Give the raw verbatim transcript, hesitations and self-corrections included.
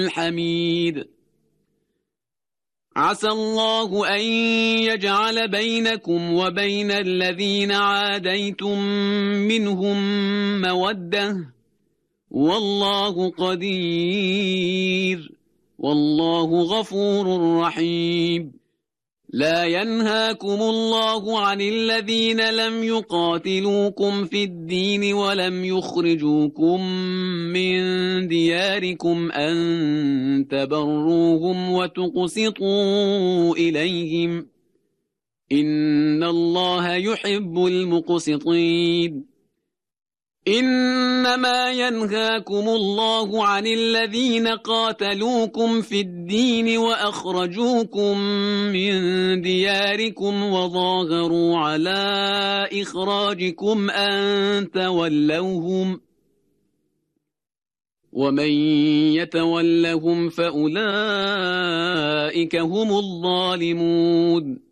الحميد. عسى الله أن يجعل بينكم وبين الذين عاديتم منهم مودة، والله قدير، والله غفور رحيم. لا ينهاكم الله عن الذين لم يقاتلوكم في الدين ولم يخرجوكم من دياركم أن تبروهم وتقسطوا إليهم، إن الله يحب المقسطين. إنما ينهاكم الله عن الذين قاتلوكم في الدين وأخرجوكم من دياركم وظاهروا على إخراجكم أن تولوهم، ومن يتولهم فأولئك هم الظالمون.